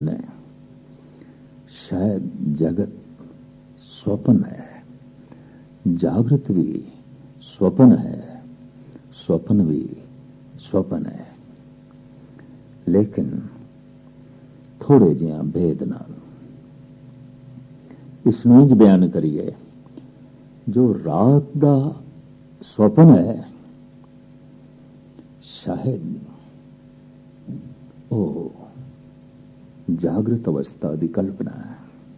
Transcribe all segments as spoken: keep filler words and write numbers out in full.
ने शायद जगत स्वप्न है, जागृत भी स्वप्न है, स्वप्न भी स्वप्न है, लेकिन थोड़े जिहा भेद नाल इसनूं इंज बयान करिए, जो रात दा स्वप्न है शायद ओ जागृत अवस्था की कल्पना है।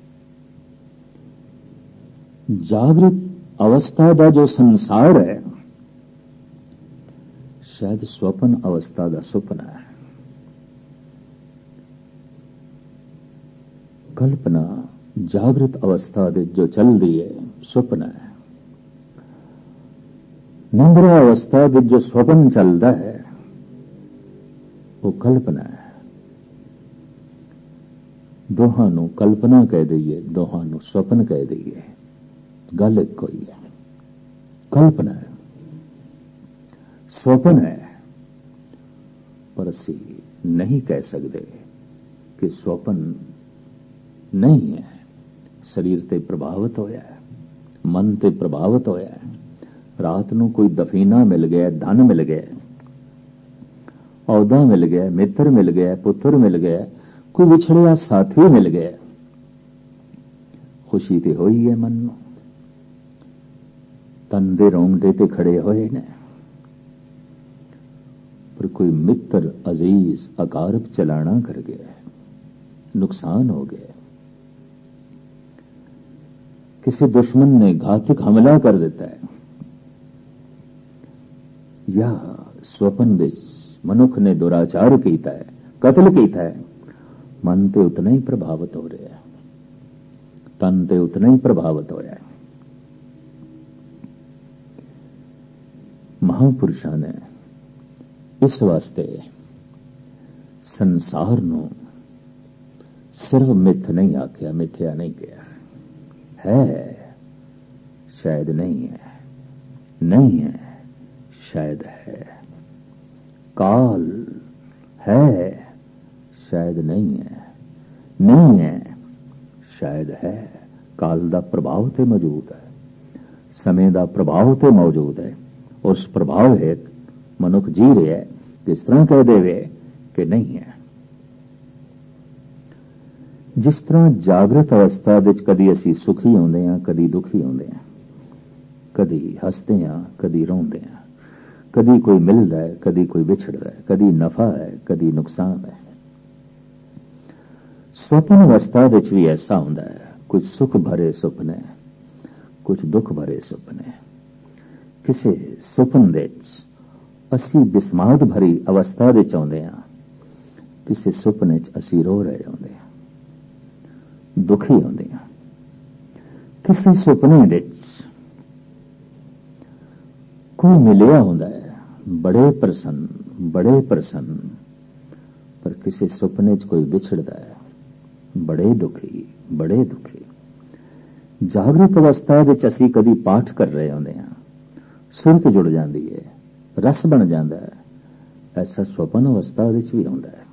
जागृत अवस्था का जो संसार है शायद स्वप्न अवस्था का सुपना है। कल्पना जागृत अवस्था दे जो चल रही है सुपना है। निंद्रा अवस्था दे जो स्वप्न चलता है वो कल्पना है। दोहां नूं कल्पना कह दईए, दोहां नूं स्वप्न कह दईए, गल एक कोई है। कल्पना है, स्वप्न है, पर असी नहीं कह सकते कि स्वप्न नहीं है। शरीर ते प्रभावित होया है, मन ते प्रभावित होया है। रात नूं कोई दफीना मिल गया, धन मिल गया, औदा मिल गया, मित्र मिल गया, पुत्र मिल गया, कोई विछड़िया साथी मिल गया, खुशी ते होई है मन नूं, तन दे रोंगटे ते खड़े होए ने। पर कोई मित्र अजीज अकारब चलाना कर गया, नुकसान हो गया, किसी दुश्मन ने घातक हमला कर देता है, या स्वप्न विच मनुख ने दुराचार कीता है, कत्ल कीता है, मन ते उतना ही प्रभावित हो रहा है, तन ते उतना ही प्रभावित होया है। महापुरुषों ने इस वास्ते संसार नूं सिर्फ मिथ नहीं आख्या, मिथ्या नहीं किया। है शायद नहीं है, नहीं है शायद है। काल है शायद नहीं है, नहीं है शायद है। काल दा प्रभाव ते मौजूद है, समय दा प्रभाव ते मौजूद है। उस प्रभाव हेत मनुख जी रहा है, किस तरह कह देवे कि नहीं है। जिस तरह जागृत अवस्था विच कदी असी सुखी होंदे हां, कदी दुखी होंदे हां, कदी हसदे हां, कदी रोंदे हां, कदी कोई मिलदा है, कदी कोई विछड़दा है, कदी नफा है, कदी नुकसान है। स्वप्न अवस्था विच भी ऐसा होंदा है। कुछ सुख भरे सुपने, कुछ दुख भरे सुपने। किसी सुपन विच असी बिस्माद भरी अवस्था विच आउंदे हां, किसी सुपने च असी रो रहे होंदे हां, दुखी होंदे हां। किसी सुपने विच कोई मिलिया होंदा है, बड़े प्रसन्न, बड़े प्रसन्न, पर किसी सुपने च कोई विछड़दा है, बड़े दुखी, बड़े दुखी। जागृत अवस्था विच असी कदी पाठ कर रहे होंदे हां, सुरत जुड़ जाती है, रस बन जाता है। ऐसा स्वप्न अवस्था विच भी होंदा है,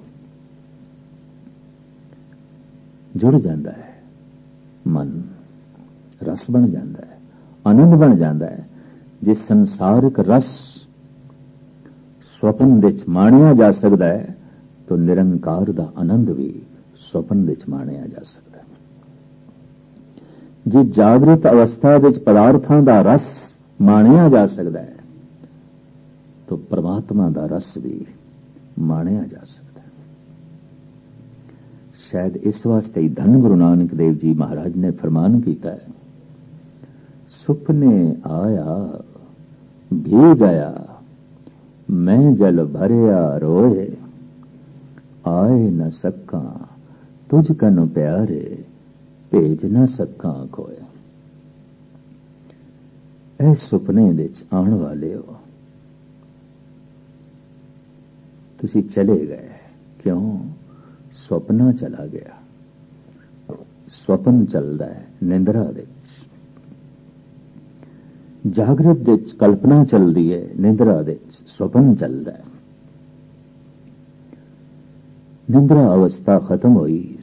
जुड़ जाता है मन, रस बन जाता है, आनंद बन जाता है। जिस संसारिक रस स्वप्न विच माणिया जा सकता है, तो निरंकार दा आनंद भी स्वप्न विच माणिया जा सकता है। जे जागृत अवस्था विच पदार्थां दा रस माणिया जा सकता है, तो परमात्मा दा रस भी माणिया जा सकता है। शायद इस वास्ते ही धन गुरु नानक देव जी महाराज ने फरमान किया है, सुपने आया भी गया, मैं जल भरिया रोए, आए न सका तुझ कन प्यारे, भेज न सका खोए। ऐ सुपने विच आने वाले हो, तुसी चले गए, क्यों? स्वप्ना चला गया। स्वप्न चलता है निंद्रा विच, जागृत विच कल्पना चलती है, निंद्रा विच स्वप्न चलता है। निंद्रा अवस्था खत्म हुई,